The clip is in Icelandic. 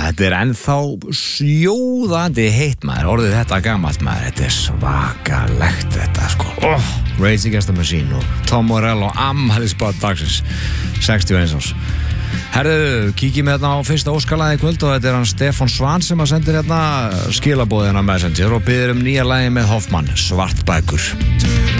þetta ennþá sjóðandi heitt maður, orðið þetta gamalt maður, þetta svakalegt þetta sko. Rage Against the Machine og Tom Morello afmælisbarn dagsins, 61 árs. Herðu, kíkjum hérna á fyrsta óskalagi í kvöld og þetta hann Stefán Svan sem að sendir hérna skilaboðina Messenger og biður nýja lagi með Hoffmann, Svartbækur.